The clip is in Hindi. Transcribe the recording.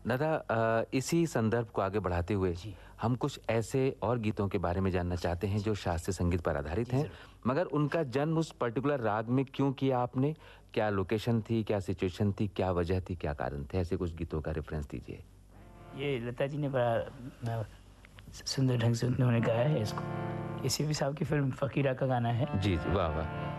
दादा, इसी संदर्भ को आगे बढ़ाते हुए जी। हम कुछ ऐसे और गीतों के बारे में जानना चाहते हैं जो शास्त्रीय संगीत पर आधारित हैं, मगर उनका जन्म उस पर्टिकुलर राग में क्यों किया आपने? क्या लोकेशन थी, क्या सिचुएशन थी, क्या वजह थी, क्या कारण थे? ऐसे कुछ गीतों का रेफरेंस दीजिए। ये लता जी ने बड़ा सुंदर ढंग से उन्होंने गाया है इसको। ये सीपी साहब की फिल्म फ़कीरा का गाना है। जी, जी, वाह, वाह!